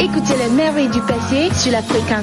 Écoutez les merveilles du passé sur la fréquence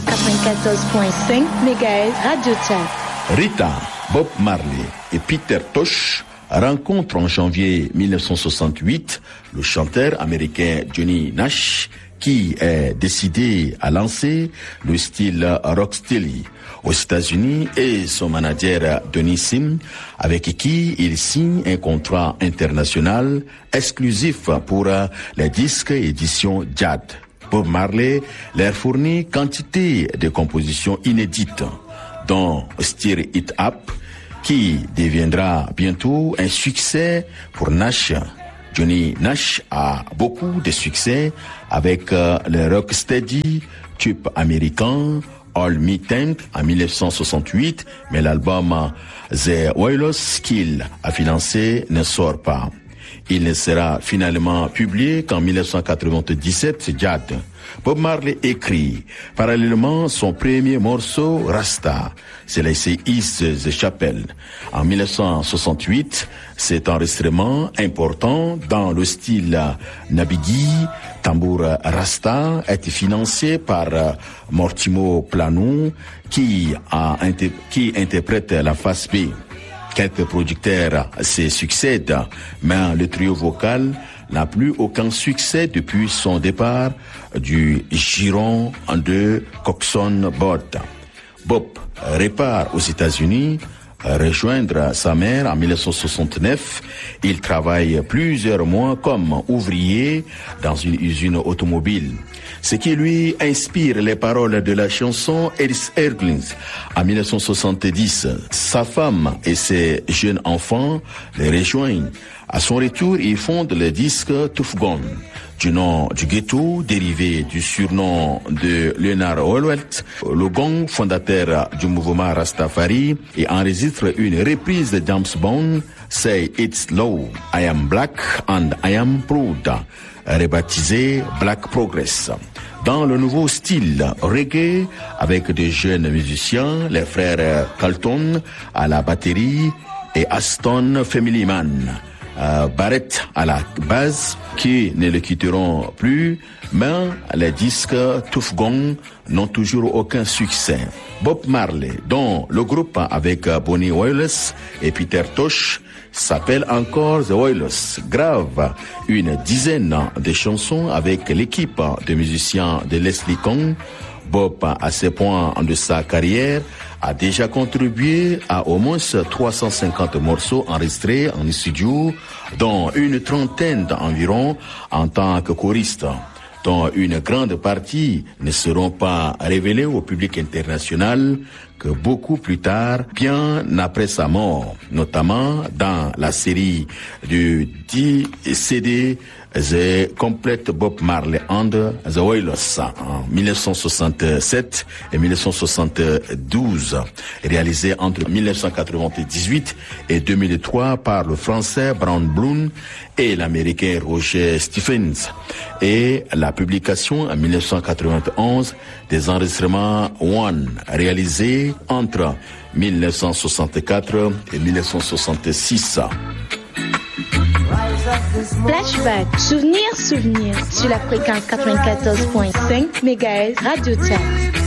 94.5 MHz Radio Tchad. Rita, Bob Marley et Peter Tosh rencontrent en janvier 1968 le chanteur américain Johnny Nash qui est décidé à lancer le style rocksteady aux États-Unis et son manager Denis Sim avec qui il signe un contrat international exclusif pour les disques édition Jad. Bob Marley leur fournit quantité de compositions inédites dont Stir It Up qui deviendra bientôt un succès pour Nash. Johnny Nash a beaucoup de succès avec le rocksteady tube américain All Me Tank en 1968, mais l'album The Wireless qu'il a financé ne sort pas. Il ne sera finalement publié qu'en 1997, Jad. Bob Marley écrit parallèlement son premier morceau, Rasta. C'est laissé East the Chapel. En 1968, cet enregistrement important dans le style Nabigi, tambour Rasta, est financé par Mortimo Plano qui interprète la face B. Quelques producteurs se succèdent, mais le trio vocal n'a plus aucun succès depuis son départ du giron de Coxon Bott. Bob repart aux États-Unis rejoindre sa mère en 1969. Il travaille plusieurs mois comme ouvrier dans une usine automobile. Ce qui lui inspire les paroles de la chanson Eris Erglings en 1970. Sa femme et ses jeunes enfants les rejoignent. À son retour, il fonde le disque Tuff Gong, du nom du ghetto, dérivé du surnom de Leonard Howlett, le gong fondateur du mouvement Rastafari, et enregistre une reprise de James Bond, Say It's Low, I Am Black and I Am Proud, rebaptisé Black Progress. Dans le nouveau style reggae, avec des jeunes musiciens, les frères Carlton à la batterie et Aston Family Man. Barrett à la base, qui ne le quitteront plus, mais les disques Tuff Gong n'ont toujours aucun succès. Bob Marley, dont le groupe avec Bonnie Wireless et Peter Tosh s'appelle encore The Wireless, grave une dizaine de chansons avec l'équipe de musiciens de Leslie Kong. Bob, à ce point de sa carrière, a déjà contribué à au moins 350 morceaux enregistrés en studio, dont une trentaine environ en tant que choriste, dont une grande partie ne seront pas révélées au public international que beaucoup plus tard, bien après sa mort, notamment dans la série du 10 CD The Complete Bob Marley and the Wailers en 1967 et 1972, réalisé entre 1998 et 2003 par le français Brown Bloom et l'américain Roger Stephens, et la publication en 1991 des enregistrements One réalisés entre 1964 et 1966. Flashback, souvenirs sur la fréquence 94.5 MHz Radio Tchad.